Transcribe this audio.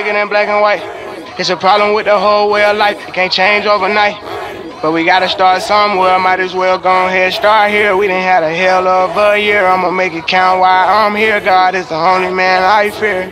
it in black and white. It's a problem with the whole way of life. It can't change overnight. But we gotta start somewhere. Might as well go ahead, start here. We done had a hell of a year. I'ma make it count while I'm here. God is the only man I fear.